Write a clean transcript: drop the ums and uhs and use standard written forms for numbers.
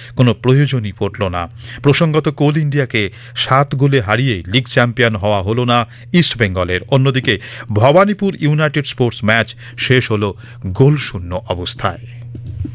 কোনো প্রয়োজনই পড়ল না। প্রসঙ্গত কোল ইন্ডিয়াকে 7 গোলে হারিয়ে লিগ চ্যাম্পিয়ন হওয়া হলো না ইস্টবেঙ্গলের। অন্যদিকে ভবানীপুর ইউনাইটেড স্পোর্টস ম্যাচ শেষ হলো গোলশূন্য অবস্থায়।